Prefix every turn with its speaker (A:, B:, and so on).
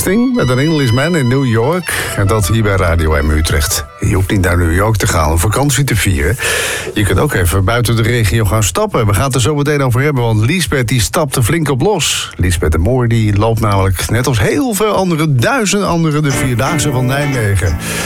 A: Sting met een Englishman in New York. En dat hier bij Radio M Utrecht. Je hoeft niet naar New York te gaan om vakantie te vieren. Je kunt ook even buiten de regio gaan stappen. We gaan het er zo meteen over hebben, want Liesbeth die stapt er flink op los. Liesbeth de Moor die loopt namelijk, net als heel veel andere, duizenden anderen, de Vierdaagse van Nijmegen.